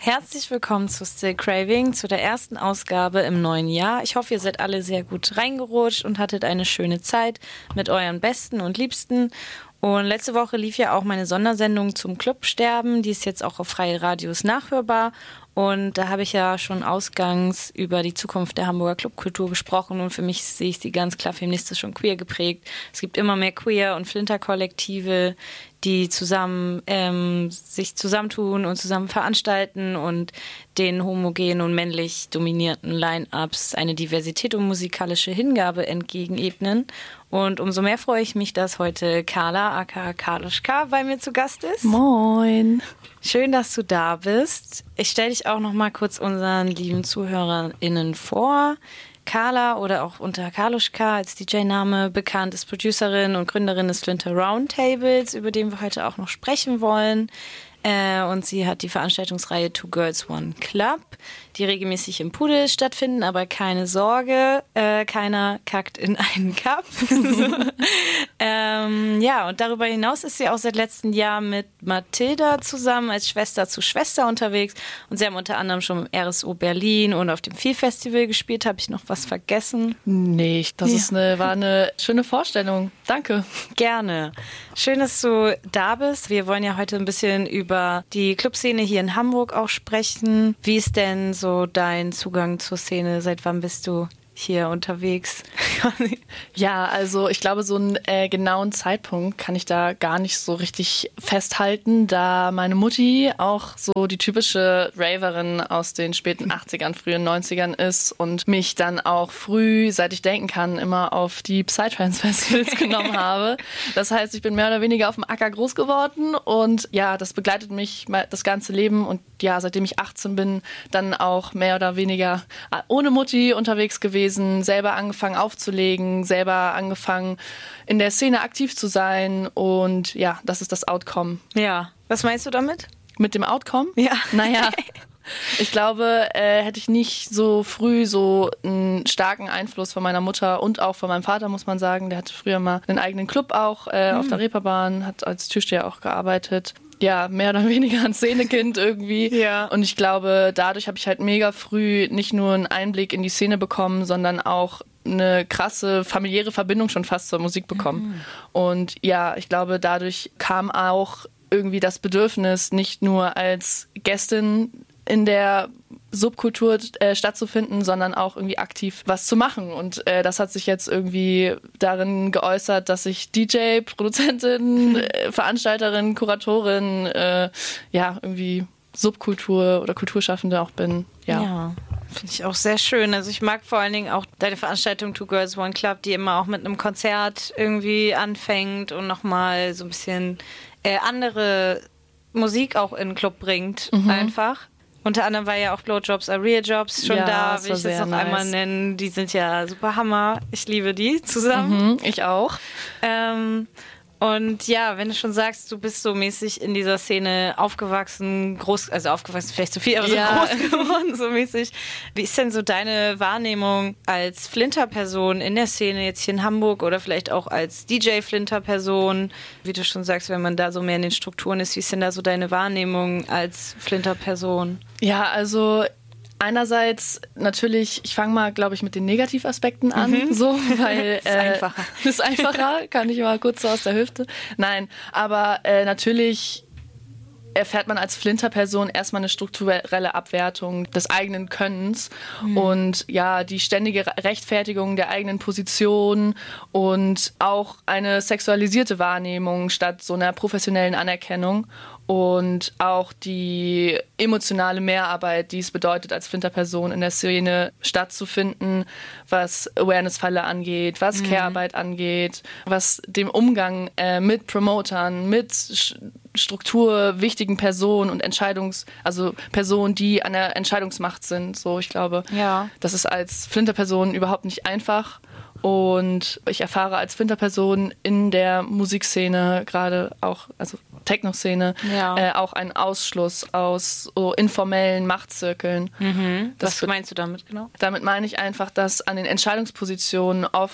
Herzlich willkommen zu Still Craving, zu der ersten Ausgabe im neuen Jahr. Ich hoffe, ihr seid alle sehr gut reingerutscht und hattet eine schöne Zeit mit euren Besten und Liebsten. Und letzte Woche lief ja auch meine Sondersendung zum Clubsterben. Die ist jetzt auch auf Freie Radios nachhörbar. Und da habe ich ja schon ausgangs über die Zukunft der Hamburger Clubkultur gesprochen. Und für mich sehe ich sie ganz klar feministisch und queer geprägt. Es gibt immer mehr Queer- und Flinter-Kollektive, die zusammen sich zusammentun und zusammen veranstalten und den homogen und männlich dominierten Line-Ups eine Diversität und musikalische Hingabe entgegenebnen. Und umso mehr freue ich mich, dass heute Carla, aka Karluschka, bei mir zu Gast ist. Moin. Schön, dass du da bist. Ich stelle dich auch noch mal kurz unseren lieben ZuhörerInnen vor. Carla oder auch unter Karluschka als DJ-Name bekannt, ist Producerin und Gründerin des Flinter Roundtables, über den wir heute auch noch sprechen wollen. Und sie hat die Veranstaltungsreihe Two Girls One Club, die regelmäßig im Pudel stattfinden, aber keine Sorge, keiner kackt in einen Cup. Ja, und darüber hinaus ist sie auch seit letztem Jahr mit Mathilda zusammen als Schwester zu Schwester unterwegs. Und sie haben unter anderem schon im RSO Berlin und auf dem Feel-Festival gespielt. Habe ich noch was vergessen? Nee, das war eine schöne Vorstellung. Danke. Gerne. Schön, dass du da bist. Wir wollen ja heute ein bisschen über die Clubszene hier in Hamburg auch sprechen. Wie ist denn so dein Zugang zur Szene? Seit wann bist du hier unterwegs? Ja, also ich glaube, so einen genauen Zeitpunkt kann ich da gar nicht so richtig festhalten, da meine Mutti auch so die typische Raverin aus den späten 80ern, frühen 90ern ist und mich dann auch früh, seit ich denken kann, immer auf die Psytrance-Festivals genommen habe. Das heißt, ich bin mehr oder weniger auf dem Acker groß geworden und ja, das begleitet mich das ganze Leben und ja, seitdem ich 18 bin, dann auch mehr oder weniger ohne Mutti unterwegs gewesen, selber angefangen aufzulegen, selber angefangen in der Szene aktiv zu sein und ja, das ist das Outcome. Ja, was meinst du damit? Mit dem Outcome? Ja. Naja, ich glaube, hätte ich nicht so früh so einen starken Einfluss von meiner Mutter und auch von meinem Vater, muss man sagen, der hatte früher mal einen eigenen Club auch auf der Reeperbahn, hat als Türsteher auch gearbeitet. Ja, mehr oder weniger ein Szenekind irgendwie. Ja. Und ich glaube, dadurch habe ich halt mega früh nicht nur einen Einblick in die Szene bekommen, sondern auch eine krasse familiäre Verbindung schon fast zur Musik bekommen. Und ja, ich glaube, dadurch kam auch irgendwie das Bedürfnis, nicht nur als Gästin in der Subkultur stattzufinden, sondern auch irgendwie aktiv was zu machen. Und das hat sich jetzt irgendwie darin geäußert, dass ich DJ, Produzentin, Veranstalterin, Kuratorin, ja, irgendwie Subkultur oder Kulturschaffende auch bin. Ja. Finde ich auch sehr schön. Also ich mag vor allen Dingen auch deine Veranstaltung Two Girls One Club, die immer auch mit einem Konzert irgendwie anfängt und nochmal so ein bisschen andere Musik auch in den Club bringt, einfach. Unter anderem war ja auch Blowjobs are Real Jobs schon da, will ich das noch einmal nennen. Die sind ja super Hammer. Ich liebe die zusammen. Ich auch. Und ja, wenn du schon sagst, du bist so mäßig in dieser Szene aufgewachsen, aufgewachsen vielleicht zu viel, aber so groß geworden, so mäßig. Wie ist denn so deine Wahrnehmung als Flinter-Person in der Szene jetzt hier in Hamburg oder vielleicht auch als DJ-Flinter-Person? Wie du schon sagst, wenn man da so mehr in den Strukturen ist, wie ist denn da so deine Wahrnehmung als Flinter-Person? Ja, also einerseits natürlich, ich fange mal, glaube ich, mit den Negativaspekten an, so, weil ist einfacher, kann ich mal kurz so aus der Hüfte. Nein, aber natürlich erfährt man als Flinter-Person erstmal eine strukturelle Abwertung des eigenen Könnens und ja, die ständige Rechtfertigung der eigenen Position und auch eine sexualisierte Wahrnehmung statt so einer professionellen Anerkennung. Und auch die emotionale Mehrarbeit, die es bedeutet, als Flinter-Person in der Szene stattzufinden, was Awareness-Falle angeht, was Care-Arbeit angeht, was dem Umgang mit Promotern, mit strukturwichtigen Personen und also Personen, die an der Entscheidungsmacht sind. So, ich glaube, das ist als Flinter-Person überhaupt nicht einfach. Und ich erfahre als Flinter-Person in der Musikszene, gerade auch, also Techno-Szene, auch einen Ausschluss aus so informellen Machtzirkeln. Was meinst du damit genau? Damit meine ich einfach, dass an den Entscheidungspositionen oft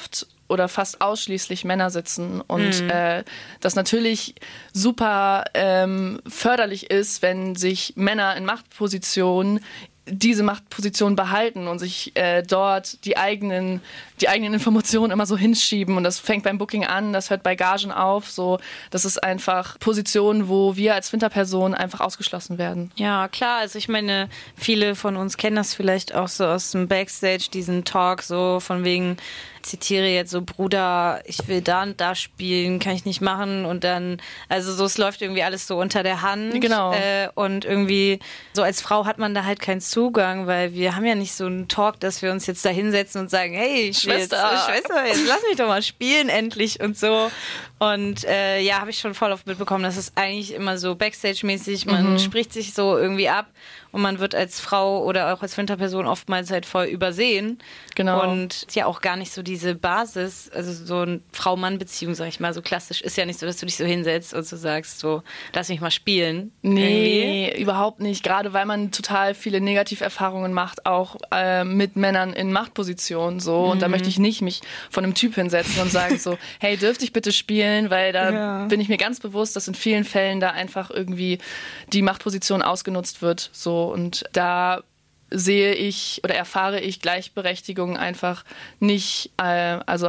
oder fast ausschließlich Männer sitzen und das natürlich super förderlich ist, wenn sich Männer in Machtpositionen diese Machtposition behalten und sich dort die eigenen Informationen immer so hinschieben. Und das fängt beim Booking an, das hört bei Gagen auf. So, das ist einfach Positionen, wo wir als Flinterperson einfach ausgeschlossen werden. Ja, klar. Also ich meine, viele von uns kennen das vielleicht auch so aus dem Backstage, diesen Talk so von wegen, zitiere jetzt so, Bruder, ich will da und da spielen, kann ich nicht machen. Und dann, also so, es läuft irgendwie alles so unter der Hand. Genau. Und irgendwie, so als Frau hat man da halt keinen Zugang, weil wir haben ja nicht so einen Talk, dass wir uns jetzt da hinsetzen und sagen, hey, Schwester, jetzt lass mich doch mal spielen endlich und so. Und ja, habe ich schon voll oft mitbekommen, dass es eigentlich immer so Backstage-mäßig, man spricht sich so irgendwie ab und man wird als Frau oder auch als Flinterperson oftmals halt voll übersehen. Genau. Und ja auch gar nicht so diese Basis, also so eine Frau-Mann-Beziehung, sag ich mal, so klassisch ist ja nicht so, dass du dich so hinsetzt und so sagst, so, lass mich mal spielen. Nee, irgendwie. Überhaupt nicht. Gerade weil man total viele Negativerfahrungen macht, auch mit Männern in Machtpositionen so. Und da möchte ich nicht mich von einem Typ hinsetzen und sagen so, hey, dürfte ich bitte spielen? Weil da bin ich mir ganz bewusst, dass in vielen Fällen da einfach irgendwie die Machtposition ausgenutzt wird. So, und da sehe ich oder erfahre ich Gleichberechtigung einfach nicht also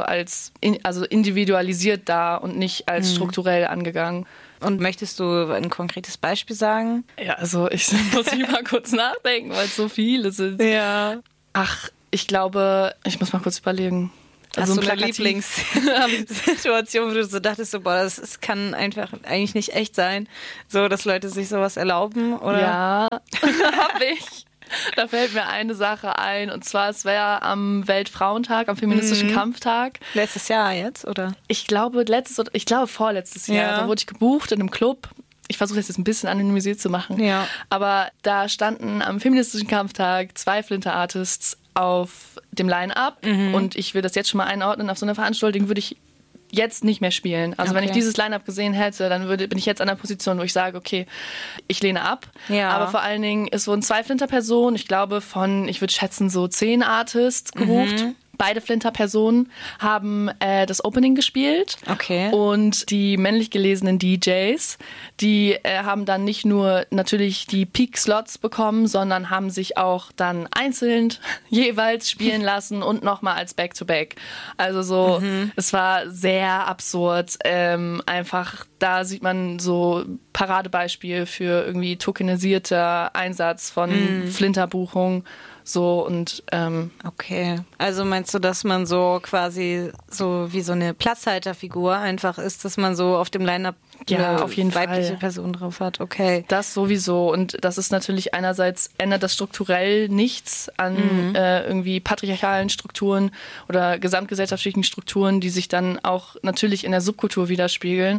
individualisiert da und nicht als strukturell angegangen. Und möchtest du ein konkretes Beispiel sagen? Ja, also ich muss mal kurz nachdenken, weil es so viele sind. Ja. Ach, ich glaube, ich muss mal kurz überlegen. Also hast du eine Lieblingssituation, wo du so dachtest, so, boah, das kann einfach eigentlich nicht echt sein, so, dass Leute sich sowas erlauben, oder? Ja, hab ich. Da fällt mir eine Sache ein, und zwar, es wäre am Weltfrauentag, am feministischen Kampftag. Letztes Jahr jetzt, oder? Ich glaube vorletztes Jahr. Da wurde ich gebucht in einem Club. Ich versuche das jetzt ein bisschen anonymisiert zu machen. Ja. Aber da standen am feministischen Kampftag 2 Flinter-Artists auf dem Line-Up. Und ich will das jetzt schon mal einordnen. Auf so einer Veranstaltung würde ich jetzt nicht mehr spielen. Also wenn ich dieses Line-Up gesehen hätte, dann bin ich jetzt an der Position, wo ich sage, okay, ich lehne ab. Ja. Aber vor allen Dingen, es wurden 2 Flinter-Personen, ich glaube ich würde schätzen, so 10 Artists gebucht. Beide Flinter-Personen haben das Opening gespielt. Okay. Und die männlich gelesenen DJs, die haben dann nicht nur natürlich die Peak-Slots bekommen, sondern haben sich auch dann einzeln jeweils spielen lassen und nochmal als Back-to-Back. Also so, es war sehr absurd. Einfach, da sieht man so Paradebeispiel für irgendwie tokenisierter Einsatz von Flinter-Buchung. So und okay. Also meinst du, dass man so quasi so wie so eine Platzhalterfigur einfach ist, dass man so auf dem Line-Up auf jeden weibliche Fall Person drauf hat? Okay. Das sowieso. Und das ist natürlich einerseits, ändert das strukturell nichts an irgendwie patriarchalen Strukturen oder gesamtgesellschaftlichen Strukturen, die sich dann auch natürlich in der Subkultur widerspiegeln,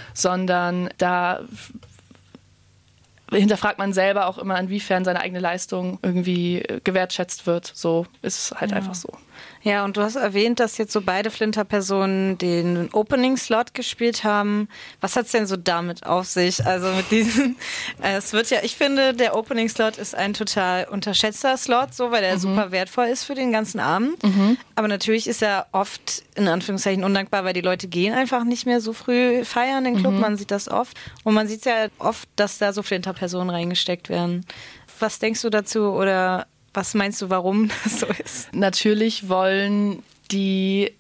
sondern da hinterfragt man selber auch immer, inwiefern seine eigene Leistung irgendwie gewertschätzt wird. So ist es halt einfach so. Ja, und du hast erwähnt, dass jetzt so beide Flinter-Personen den Opening-Slot gespielt haben. Was hat's denn so damit auf sich? Also mit diesen, es wird ja, ich finde, der Opening-Slot ist ein total unterschätzter Slot, so, weil der super wertvoll ist für den ganzen Abend. Aber natürlich ist er oft, in Anführungszeichen, undankbar, weil die Leute gehen einfach nicht mehr so früh feiern in den Club. Man sieht das oft. Und man sieht ja oft, dass da so Flinter-Personen reingesteckt werden. Was denkst du dazu oder was meinst du, warum das so ist? Natürlich wollen die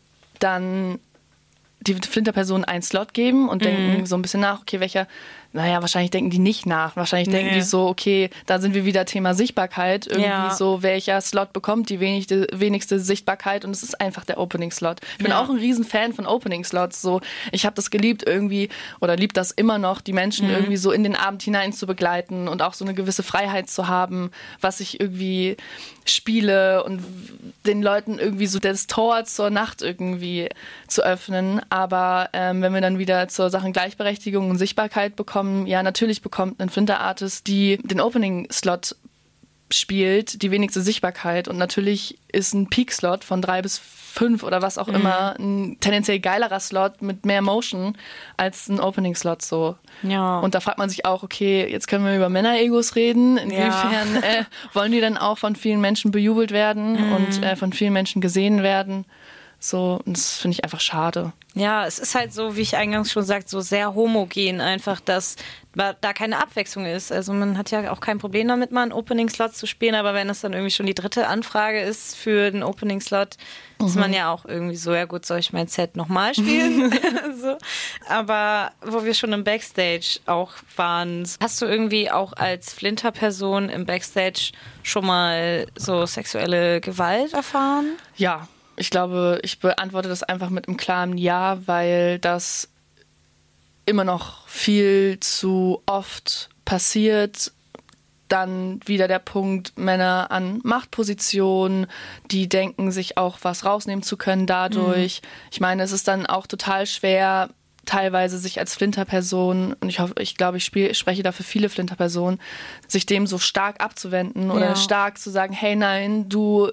Flinter-Personen einen Slot geben und denken so ein bisschen nach, okay, wahrscheinlich denken die nicht nach. Wahrscheinlich denken die so, okay, da sind wir wieder Thema Sichtbarkeit. Irgendwie so, welcher Slot bekommt die wenigste Sichtbarkeit, und es ist einfach der Opening-Slot. Ich bin auch ein Riesenfan von Opening-Slots. So, ich habe das geliebt irgendwie, oder lieb das immer noch, die Menschen irgendwie so in den Abend hinein zu begleiten und auch so eine gewisse Freiheit zu haben, was ich irgendwie spiele und den Leuten irgendwie so das Tor zur Nacht irgendwie zu öffnen. Aber wenn wir dann wieder zur Sachen Gleichberechtigung und Sichtbarkeit bekommen, ja, natürlich bekommt ein Flinter-Artist, die den Opening-Slot spielt, die wenigste Sichtbarkeit. Und natürlich ist ein Peak-Slot von 3 bis 5 oder was auch immer ein tendenziell geilerer Slot mit mehr Motion als ein Opening-Slot so. Ja. Und da fragt man sich auch, okay, jetzt können wir über Männer-Egos reden. Inwiefern wollen die dann auch von vielen Menschen bejubelt werden und von vielen Menschen gesehen werden? So, und das finde ich einfach schade. Ja, es ist halt so, wie ich eingangs schon sagte, so sehr homogen einfach, dass da keine Abwechslung ist. Also man hat ja auch kein Problem damit, mal einen Opening-Slot zu spielen, aber wenn das dann irgendwie schon die 3. Anfrage ist für den Opening-Slot, ist man ja auch irgendwie so, ja gut, soll ich mein Set nochmal spielen? So. Aber wo wir schon im Backstage auch waren, hast du irgendwie auch als Flinter-Person im Backstage schon mal so sexuelle Gewalt erfahren? Ja. Ich glaube, ich beantworte das einfach mit einem klaren Ja, weil das immer noch viel zu oft passiert. Dann wieder der Punkt, Männer an Machtpositionen, die denken, sich auch was rausnehmen zu können dadurch. Ich meine, es ist dann auch total schwer, teilweise sich als Flinterperson, und ich glaube, ich spreche da für viele Flinterpersonen, sich dem so stark abzuwenden oder stark zu sagen, hey nein,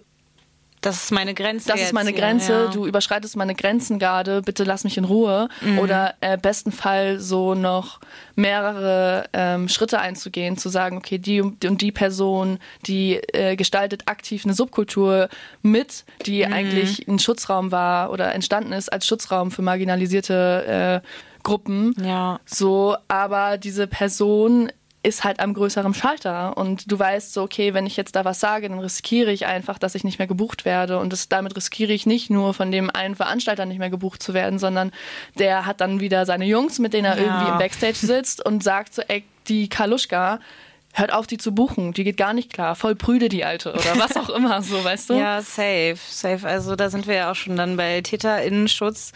das ist meine Grenze. Das ist meine Grenze, du überschreitest meine Grenzen gerade, bitte lass mich in Ruhe. Oder besten Fall so noch mehrere Schritte einzugehen, zu sagen, okay, die und die Person, die gestaltet aktiv eine Subkultur mit, die eigentlich ein Schutzraum war oder entstanden ist als Schutzraum für marginalisierte Gruppen. Ja. So, aber diese Person ist halt am größeren Schalter und du weißt so, okay, wenn ich jetzt da was sage, dann riskiere ich einfach, dass ich nicht mehr gebucht werde und damit riskiere ich nicht nur von dem einen Veranstalter nicht mehr gebucht zu werden, sondern der hat dann wieder seine Jungs, mit denen er irgendwie im Backstage sitzt und sagt so, ey, die Kaluschka, hört auf, die zu buchen, die geht gar nicht klar, voll prüde die Alte oder was auch immer, so, weißt du? Ja, safe. Also da sind wir ja auch schon dann bei TäterInnenschutz,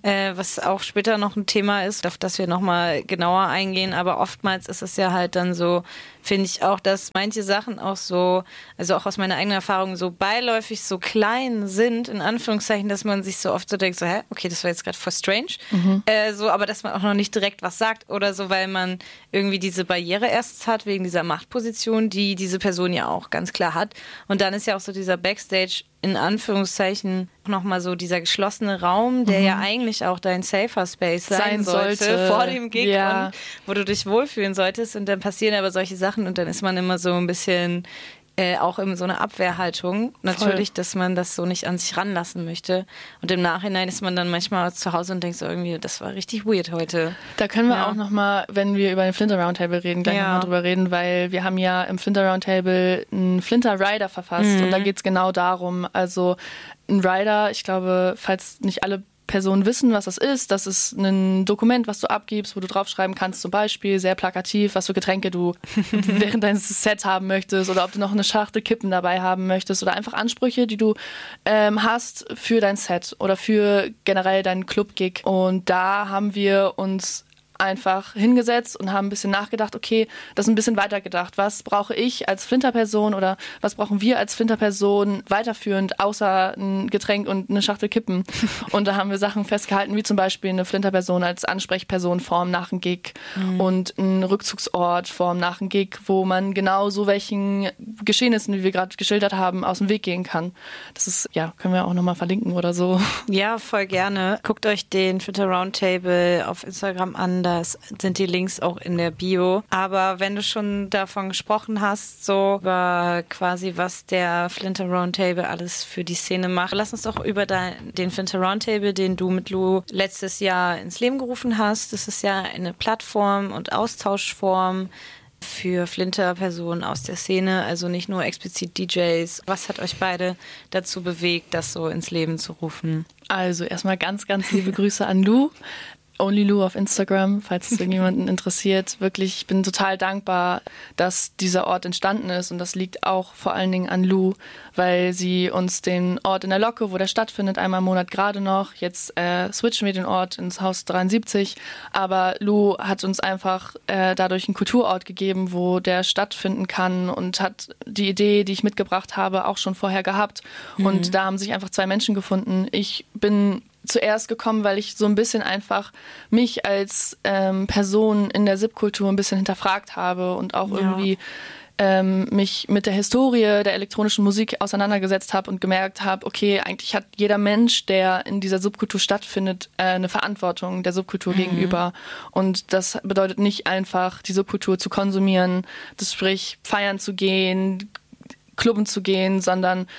was auch später noch ein Thema ist, auf das wir nochmal genauer eingehen, aber oftmals ist es ja halt dann so, finde ich auch, dass manche Sachen auch so, also auch aus meiner eigenen Erfahrung, so beiläufig so klein sind, in Anführungszeichen, dass man sich so oft so denkt, so, okay, das war jetzt gerade voll strange, so, aber dass man auch noch nicht direkt was sagt oder so, weil man irgendwie diese Barriere erst hat, wegen dieser Machtposition, die diese Person ja auch ganz klar hat. Und dann ist ja auch so dieser Backstage, in Anführungszeichen, nochmal so dieser geschlossene Raum, der ja eigentlich auch dein Safer Space sein sollte vor dem Gig und wo du dich wohlfühlen solltest. Und dann passieren aber solche Sachen und dann ist man immer so ein bisschen auch in so einer Abwehrhaltung. Natürlich, dass man das so nicht an sich ranlassen möchte. Und im Nachhinein ist man dann manchmal zu Hause und denkt so irgendwie, das war richtig weird heute. Da können wir auch nochmal, wenn wir über den Flinter Roundtable reden, gleich nochmal drüber reden, weil wir haben ja im Flinter Roundtable einen Flinter Rider verfasst und da geht es genau darum, also ein Rider, ich glaube, falls nicht alle Personen wissen, was das ist ein Dokument, was du abgibst, wo du draufschreiben kannst, zum Beispiel sehr plakativ, was für Getränke du während deines Sets haben möchtest oder ob du noch eine Schachtel Kippen dabei haben möchtest oder einfach Ansprüche, die du hast für dein Set oder für generell deinen Club-Gig. Und da haben wir uns einfach hingesetzt und haben ein bisschen nachgedacht, okay, das ist ein bisschen weitergedacht. Was brauche ich als Flinterperson oder was brauchen wir als Flinterperson weiterführend, außer ein Getränk und eine Schachtel Kippen? Und da haben wir Sachen festgehalten, wie zum Beispiel eine Flinterperson als Ansprechperson vorm nach dem Gig und ein Rückzugsort vorm nach dem Gig, wo man genau so welchen Geschehnissen, wie wir gerade geschildert haben, aus dem Weg gehen kann. Das ist, ja, können wir auch nochmal verlinken oder so. Ja, voll gerne. Guckt euch den Flinter Roundtable auf Instagram an, da sind die Links auch in der Bio. Aber wenn du schon davon gesprochen hast, so über quasi, was der Flinter Roundtable alles für die Szene macht, lass uns doch über den Flinter Roundtable, den du mit Lou letztes Jahr ins Leben gerufen hast. Das ist ja eine Plattform und Austauschform für Flinter-Personen aus der Szene, also nicht nur explizit DJs. Was hat euch beide dazu bewegt, das so ins Leben zu rufen? Also erstmal ganz, ganz liebe Grüße an Lou. Only Lou auf Instagram, falls es irgendjemanden interessiert. Wirklich, ich bin total dankbar, dass dieser Ort entstanden ist und das liegt auch vor allen Dingen an Lou, weil sie uns den Ort in der Locke, wo der stattfindet, einmal im Monat gerade noch, jetzt switchen wir den Ort ins Haus 73, aber Lou hat uns einfach dadurch einen Kulturort gegeben, wo der stattfinden kann und hat die Idee, die ich mitgebracht habe, auch schon vorher gehabt und da haben sich einfach zwei Menschen gefunden. Ich bin zuerst gekommen, weil ich so ein bisschen einfach mich als Person in der Subkultur ein bisschen hinterfragt habe und auch irgendwie mich mit der Historie der elektronischen Musik auseinandergesetzt habe und gemerkt habe, okay, eigentlich hat jeder Mensch, der in dieser Subkultur stattfindet, eine Verantwortung der Subkultur gegenüber. Und das bedeutet nicht einfach, die Subkultur zu konsumieren, das sprich feiern zu gehen, klubben zu gehen, sondern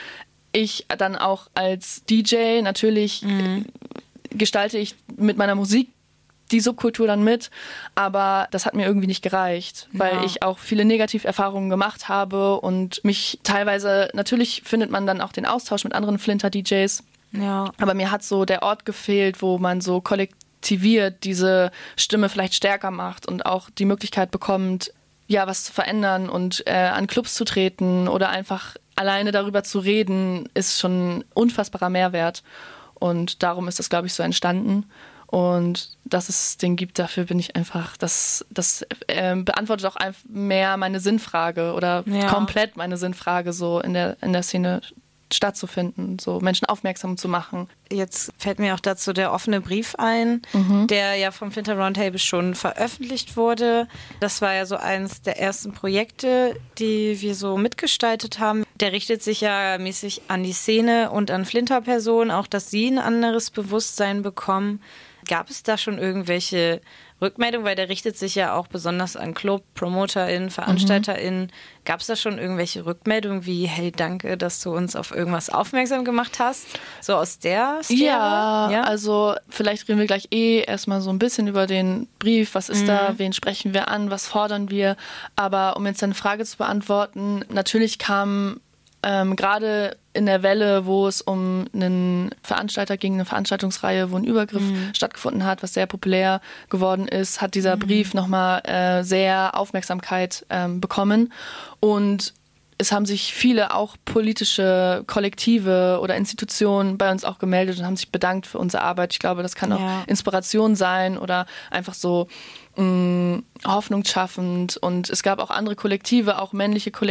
ich dann auch als DJ natürlich gestalte ich mit meiner Musik die Subkultur dann mit, aber das hat mir irgendwie nicht gereicht, weil ich auch viele Negativerfahrungen gemacht habe und mich teilweise, natürlich findet man dann auch den Austausch mit anderen Flinter-DJs, aber mir hat so der Ort gefehlt, wo man so kollektiviert diese Stimme vielleicht stärker macht und auch die Möglichkeit bekommt, ja, was zu verändern und an Clubs zu treten oder einfach alleine darüber zu reden, ist schon ein unfassbarer Mehrwert. Und darum ist das, glaube ich, so entstanden. Und dass es den gibt, dafür bin ich einfach, das beantwortet auch einfach mehr meine Sinnfrage oder komplett meine Sinnfrage, so in der Szene stattzufinden, so Menschen aufmerksam zu machen. Jetzt fällt mir auch dazu der offene Brief ein, der ja vom Flinter Roundtable schon veröffentlicht wurde. Das war ja so eines der ersten Projekte, die wir so mitgestaltet haben. Der richtet sich ja mäßig an die Szene und an Flinter-Personen, auch dass sie ein anderes Bewusstsein bekommen. Gab es da schon irgendwelche Rückmeldungen? Weil der richtet sich ja auch besonders an Club, PromoterInnen, VeranstalterInnen. Gab es da schon irgendwelche Rückmeldungen wie, hey, danke, dass du uns auf irgendwas aufmerksam gemacht hast? So aus der Sphäre? Ja, also vielleicht reden wir gleich erstmal so ein bisschen über den Brief. Was ist da? Wen sprechen wir an? Was fordern wir? Aber um jetzt deine Frage zu beantworten, natürlich kam gerade in der Welle, wo es um einen Veranstalter ging, eine Veranstaltungsreihe, wo ein Übergriff stattgefunden hat, was sehr populär geworden ist, hat dieser Brief nochmal sehr Aufmerksamkeit bekommen. Und es haben sich viele auch politische Kollektive oder Institutionen bei uns auch gemeldet und haben sich bedankt für unsere Arbeit. Ich glaube, das kann auch Inspiration sein oder einfach so hoffnungsschaffend. Und es gab auch andere Kollektive, auch männliche Kollektive,